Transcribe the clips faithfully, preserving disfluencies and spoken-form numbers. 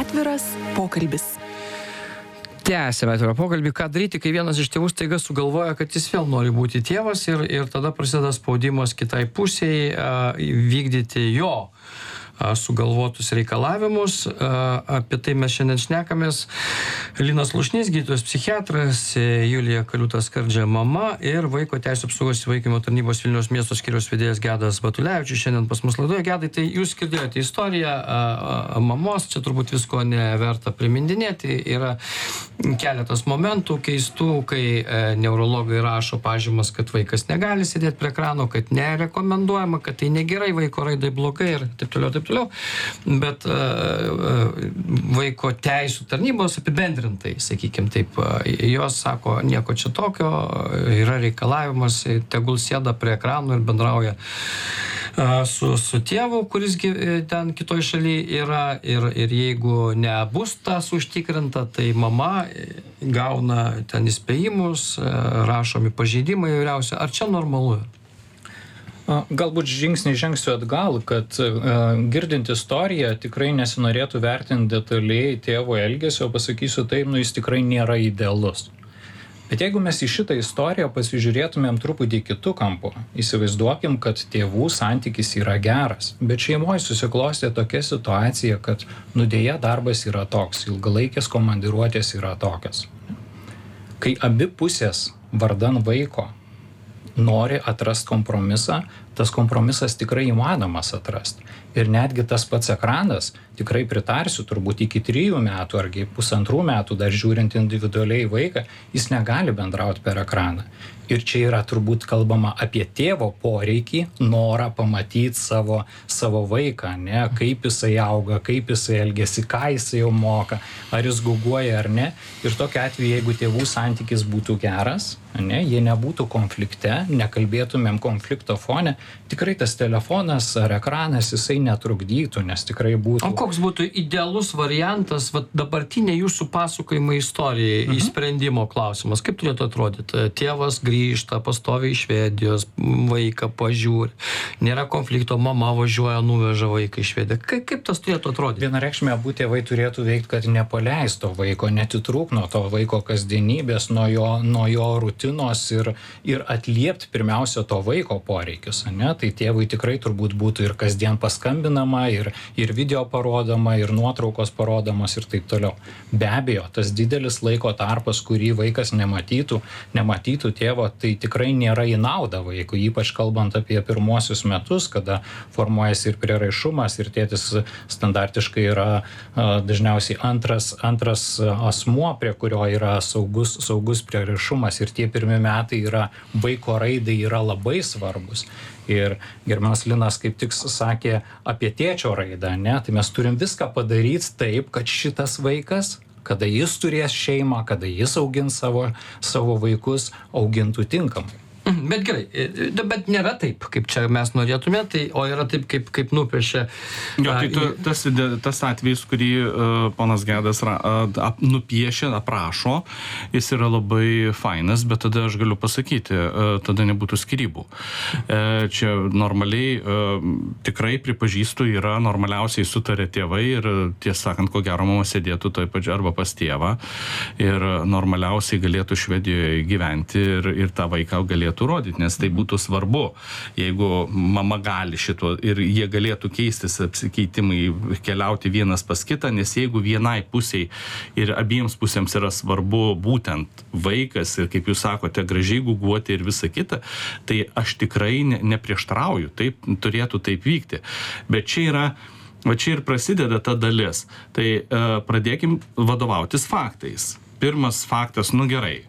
Atviras pokalbis. Tęsime atvirą pokalbį. Ką daryti, kai vienas iš tėvų staiga sugalvoja, kad jis vėl nori būti tėvas ir, ir tada prasideda spaudimas kitai pusiai a, vykdyti jo a, sugalvotus reikalavimus. A, apie tai mes šiandien šnekamės. Linas Lušnys, gydytojas psichiatras, Julija Kaliutas-Skardžia mama ir Vaiko teisių apsaugos įvaikinimo tarnybos Vilniaus miesto skyriaus vedėjas Gedas Batulevičius. Šiandien pas mus laidoje. Gedai, tai jūs girdėjote istoriją a, a, mamos, čia turbūt visko neverta primindinėti. Yra keletas momentų keistų, kai e, neurologai rašo pažymas, kad vaikas negali sėdėti prie ekrano, kad nerekomenduojama, kad tai negerai, vaiko raidai blogai ir taip toliau, taip toliau. Bet e, e, vaiko teisių tarnybos apibendrintai, sakykime taip, e, jos sako, nieko čia tokio, yra reikalavimas, tegul sėda prie ekrano ir bendrauja su, su tėvu, kuris ten kitoj šalyje yra, ir, ir jeigu nebus tas užtikrinta, tai mama gauna ten įspėjimus, rašomi pažeidimai įvairiausi. Ar čia normalu? Galbūt žingsnį žengsiu atgal, kad uh, girdint istoriją tikrai nesinorėtų vertinti detaliai tėvo elgesio, pasakysiu taip, nu jis tikrai nėra idealus. Bet jeigu mes į šitą istoriją pasižiūrėtumėm truputį kitų kampų, įsivaizduokim, kad tėvų santykis yra geras, bet šeimoje susiklostė tokia situacija, kad nu dėja darbas yra toks, ilgalaikės komandiruotės yra tokios. Kai abi pusės vardan vaiko nori atrasti kompromisą, tas kompromisas tikrai įmanomas atrasti. Ir netgi tas pats ekranas, tikrai pritarsiu, turbūt iki trijų metų argi pusantrų metų, dar žiūrint individualiai vaiką, jis negali bendrauti per ekraną. Ir čia yra turbūt kalbama apie tėvo poreikį, norą pamatyti savo, savo vaiką, ne? Kaip jisai auga, kaip jisai elgiasi, ką jisai jau moka, ar jis guguoja ar ne. Ir tokiu atveju, jeigu tėvų santykis būtų geras, ne? Jie nebūtų konflikte, nekalbėtumėm konflikto fone, tikrai tas telefonas ar ekranas jisai netrukdytų, nes tikrai būtų... O koks būtų idealus variantas, va, dabartinė jūsų pasakojimo istorijai, mhm. įsprendimo klausimas? Kaip turėtų atrodyti? Tėvas grįžta, pastoviai iš Švedijos, vaiką pažiūri, nėra konflikto, mama važiuoja, nuveža vaiką iš Švediją. Kaip, kaip tas turėtų atrodyti? Vienareikšmiai abu tėvai turėtų veikti, kad nepaleisto vaiko, netitrūk nuo to vaiko kasdienybės, nuo jo, nuo jo rutinos ir, ir atliepti pirmiausia to vaiko poreikius, ne? Tai tėvui tikrai turbūt būtų ir kasdien paskambinama, ir, ir video parodoma, ir nuotraukos parodomos ir taip toliau. Be abejo, tas didelis laiko tarpas, kurį vaikas nematytų, nematytų tėvo, tai tikrai nėra į naudą vaikui, ypač kalbant apie pirmuosius metus, kada formuojasi ir prieraišumas, ir tėtis standartiškai yra a, dažniausiai antras, antras asmuo, prie kurio yra saugus, saugus prieraišumas, ir tie pirmi metai yra vaiko raidai yra labai svarbus. Ir gerbiamas Linas kaip tik sakė apie tėčio raidą, ne? Tai mes turim viską padaryti taip, kad šitas vaikas, kada jis turės šeimą, kada jis augins savo, savo vaikus, augintų tinkamai. Bet gerai, bet nėra taip, kaip čia mes norėtume, tai, o yra taip, kaip, kaip nupiešia. Jo, tai tu, tas, tas atvejis, kurį uh, ponas Gedas ra, uh, ap, nupiešia, aprašo, jis yra labai fainas, bet tada aš galiu pasakyti, uh, tada nebūtų skyrybų. Uh, čia normaliai, uh, tikrai pripažįstu, yra normaliausiai sutarė tėvai ir tiesą sakant, ko gero mama sėdėtų toj pačioj arba pas tėvą ir normaliausiai galėtų Švedijoje gyventi ir, ir tą vaiką galėtų rodyti, nes tai būtų svarbu, jeigu mama gali šito ir jie galėtų keistis apsikeitimai, keliauti vienas pas kitą, nes jeigu vienai pusiai ir abiems pusėms yra svarbu būtent vaikas ir, kaip jūs sakote, gražiai guguoti ir visa kita, tai aš tikrai ne, neprieštrauju, taip turėtų taip vykti. Bet čia yra, va čia ir prasideda ta dalis. Tai uh, pradėkim vadovautis faktais. Pirmas faktas, nu gerai,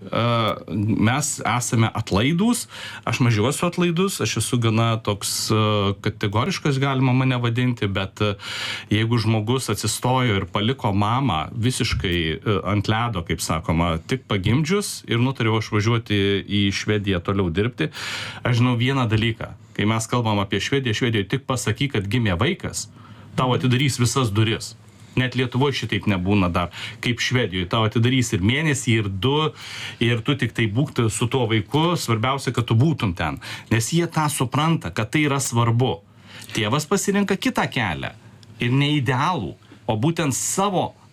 mes esame atlaidūs, aš mažiau esu atlaidus, aš esu gana toks kategoriškas, galima mane vadinti, bet jeigu žmogus atsistojo ir paliko mamą visiškai ant ledo, kaip sakoma, tik pagimdžius ir nutariau aš važiuoti į Švediją toliau dirbti, aš žinau vieną dalyką, kai mes kalbam apie Švediją, Švedijoje tik pasakyk, kad gimė vaikas, tau atidarys visas duris. Net Lietuvoje šitaip nebūna dar, kaip Švedijoje. Tau atidarys ir mėnesį, ir du, ir tu tik tai būk su tuo vaiku, svarbiausia, kad tu būtum ten. Nes jie tą supranta, kad tai yra svarbu. Tėvas pasirenka kitą kelią ir ne idealų, o būtent savo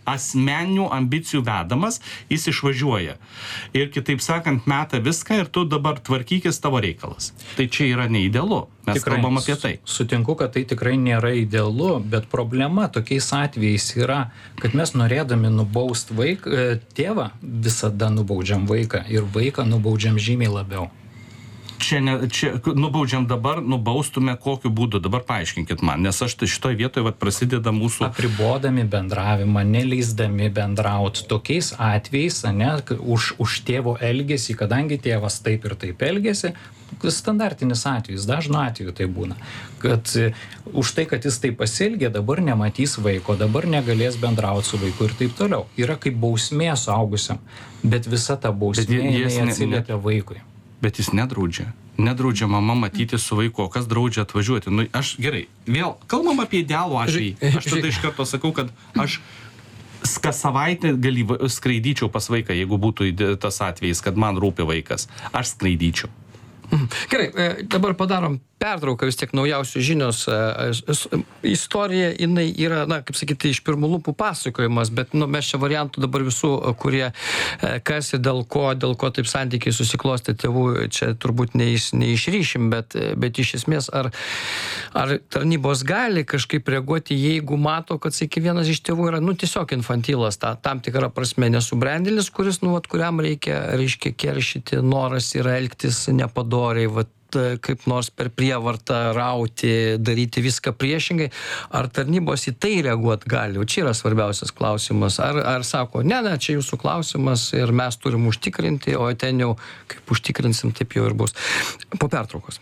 asmeninių ambicijų vedamas, jis išvažiuoja. Ir kitaip sakant, meta viską ir tu dabar tvarkykis tavo reikalas. Tai čia yra neidealu. Mes tikrai kalbam apie tai. Sutinku, kad tai tikrai nėra idealu, bet problema tokiais atvejais yra, kad mes norėdami nubausti vaiką, tėvą visada nubaudžiam vaiką ir vaiką nubaudžiam žymiai labiau. Čia, ne, čia nubaudžiam dabar, nubaustume kokiu būdu, dabar paaiškinkit man, nes aš tai šitoj vietoje vat, prasideda mūsų... Apribodami bendravimą, neleisdami bendrauti tokiais atvejais, ne, už, už tėvo elgesį, kadangi tėvas taip ir taip elgesi, standartinis atvejis, dažnu atveju tai būna, kad už tai, kad jis taip pasielgė, dabar nematys vaiko, dabar negalės bendrauti su vaiku ir taip toliau. Yra kaip bausmė suaugusiam, bet visa ta bausmė atsiliepia vaikui. Bet jis nedraudžia. Nedraudžia mama matyti su vaiku, kas draudžia atvažiuoti. Nu, aš gerai, vėl kalbam apie idealų atvejį. Aš tada iš karto sakau, kad aš kas savaitę gali skraidyčiau pas vaiką, jeigu būtų tas atvejis, kad man rūpi vaikas. Aš skraidyčiau. Gerai, dabar padarom pertrauką, vis tiek naujausios žinios. Istorija, jinai yra, na, kaip sakyti, iš pirmų lūpų pasakojimas, bet nu, mes čia variantų dabar visų, kurie kas ir dėl ko, dėl ko taip santykiai susiklostė tėvų, čia turbūt neiš, neišryšim, bet, bet iš esmės, ar, ar tarnybos gali kažkaip reaguoti, jeigu mato, kad, sakyk, vienas iš tėvų yra, nu, tiesiog infantilas, ta, tam tikra prasme nesubrendėlis, kuris, nu, vat, kuriam reikia, reiškia, keršyti, noras yra elgtis nepadoriai, vat, kaip nors per prievartą rauti, daryti viską priešingai, ar tarnybos į tai reaguoti gali? O čia yra svarbiausias klausimas. Ar, ar sako, ne, ne, čia jūsų klausimas ir mes turim užtikrinti, o ten jau kaip užtikrinsim, taip jau ir bus. Po pertraukos.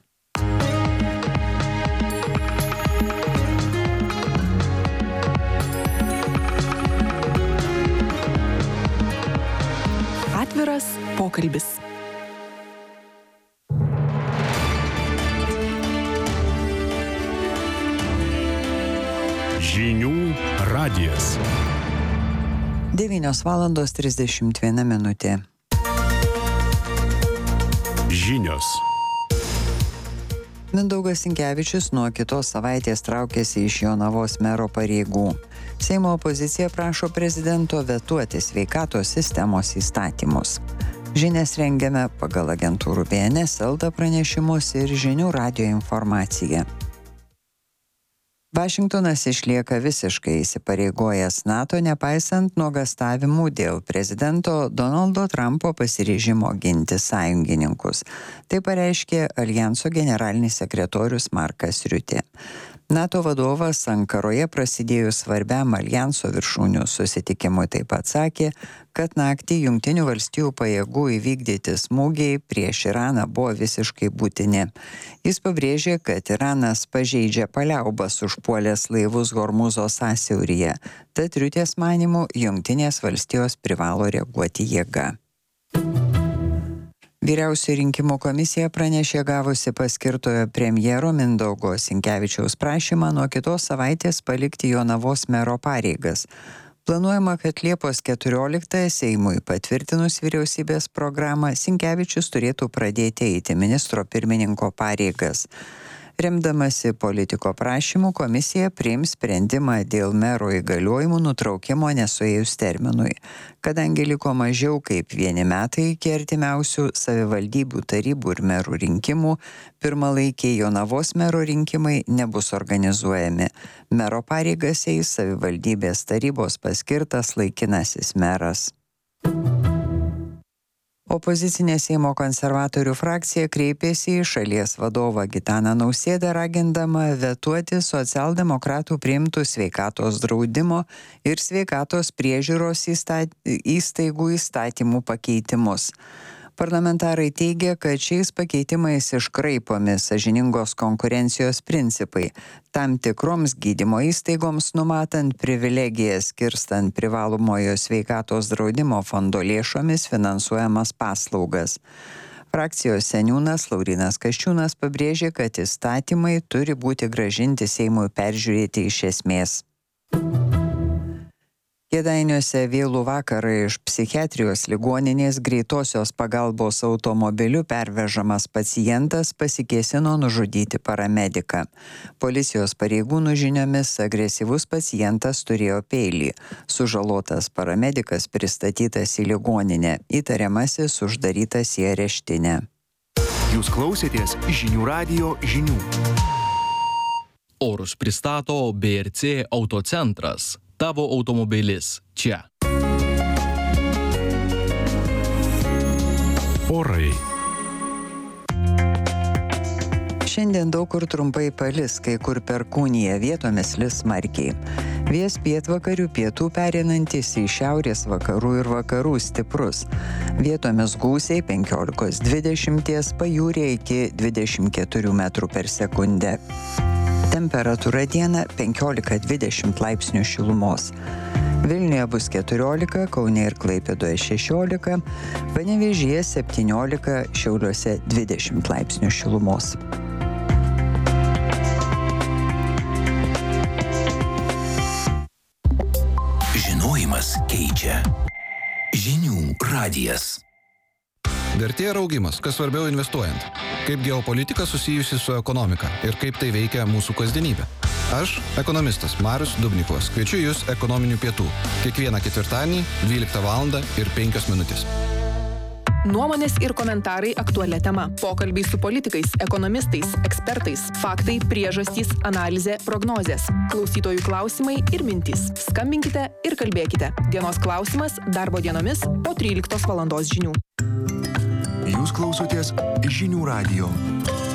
Atviras pokalbis. Žinių radijas. devynios valandos trisdešimt viena minutė. Žinios. Mindaugas Sinkevičius nuo kitos savaitės traukiasi iš Jonavos mero pareigų. Seimo opozicija prašo prezidento vetuoti sveikatos sistemos įstatymus. Žinias rengiame pagal agentūrų B N S, Elta pranešimus ir Žinių radijo informaciją. Vašingtonas išlieka visiškai įsipareigojęs NATO, nepaisant nuogąstavimų dėl prezidento Donaldo Trumpo pasiryžimo ginti sąjungininkus. Tai pareiškė Aljanso generalinis sekretorius Markas Riutė. NATO vadovas Ankaroje prasidėjus svarbiam Aljanso viršūnių susitikimui taip pat sakė, kad naktį Jungtinių valstijų pajėgų įvykdyti smūgiai prieš Iraną buvo visiškai būtini. Jis pabrėžė, kad Iranas pažeidžia paliaubas užpuolęs laivus Hormūzo sąsiauryje, tad Riutės manymu Jungtinės valstijos privalo reaguoti jėga. Vyriausioji rinkimų komisija pranešė gavusi paskirtojo premjero Mindaugo Sinkevičiaus prašymą nuo kitos savaitės palikti Jonavos mero pareigas. Planuojama, kad Liepos keturioliktąją Seimui patvirtinus vyriausybės programą Sinkevičius turėtų pradėti eiti ministro pirmininko pareigas. Remdamasi politiko prašymų, komisija priims sprendimą dėl mero įgaliojimų nutraukimo nesuėjus terminui. Kadangi liko mažiau kaip vieni metai iki artimiausių savivaldybių tarybų ir merų rinkimų, pirmalaikiai Jonavos mero rinkimai nebus organizuojami. Mero pareigas eis savivaldybės tarybos paskirtas laikinasis meras. Opozicinė Seimo konservatorių frakcija kreipėsi į šalies vadovą Gitaną Nausėdą ragindama vetuoti socialdemokratų priimtų sveikatos draudimo ir sveikatos priežiūros įstaigų įstatymų pakeitimus. Parlamentarai teigia, kad šiais pakeitimais iškraipomi sąžiningos konkurencijos principai, tam tikroms gydymo įstaigoms numatant privilegijas skirstant privalomojo sveikatos draudimo fondo lėšomis finansuojamas paslaugas. Frakcijos seniūnas Laurynas Kasčiūnas pabrėžė, kad įstatymai turi būti grąžinti Seimui peržiūrėti iš esmės. Kėdainiuose vėlų vakarą iš psichiatrijos ligoninės greitosios pagalbos automobiliu pervežamas pacientas pasikėsino nužudyti paramediką. Policijos pareigūnų žiniomis agresyvus pacientas turėjo peilį. Sužalotas paramedikas pristatytas į ligoninę. Įtariamasis uždarytas į areštinę. Jūs klausėtės žinių radijo žinių. Orus pristato B R C Autocentras. Tavo automobilis čia. Orai. Šiandien daug kur trumpai palis, kai kur perkūnija, vietomis lis smarkiai. Vėjas pietvakarių pietų pereinantis į šiaurės vakarų ir vakarų stiprus. Vietomis gūsiai penkiolika dvidešimt, pajūryje iki dvidešimt keturių metrų per sekundę. Temperatūra dieną penkiolika dvidešimt laipsnių šilumos. Vilniuje bus keturiolika, Kaune ir Klaipėdoje šešiolika, Panevėžyje septyniolika, Šiauliuose dvidešimt laipsnių šilumos. Žinojimas keičia. Žinių radijas. Vertė ir augimas, kas svarbiau investuojant. Kaip geopolitika susijusi su ekonomika ir kaip tai veikia mūsų kasdienybę. Aš, ekonomistas Marius Dubnikovas, kviečiu Jūs ekonominių pietų. Kiekvieną ketvirtadienį, dvyliktą valandą ir penkios minutės. Nuomonės ir komentarai aktualia tema. Pokalbiai su politikais, ekonomistais, ekspertais, faktai, priežastys, analizė, prognozės. Klausytojų klausimai ir mintys. Skambinkite ir kalbėkite. Dienos klausimas darbo dienomis po tryliktos valandos žinių. Jūs klausotės žinių radijo.